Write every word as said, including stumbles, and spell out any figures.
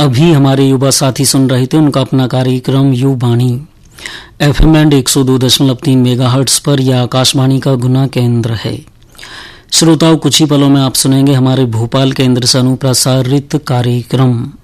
अभी हमारे युवा साथी सुन रहे थे उनका अपना कार्यक्रम यू वाणी एफएम बैंड एक सौ दो दशमलव तीन मेगाहर्ट्ज पर। यह आकाशवाणी का गुना केंद्र है। श्रोताओं, कुछ ही पलों में आप सुनेंगे हमारे भोपाल केंद्र से अनुप्रसारित कार्यक्रम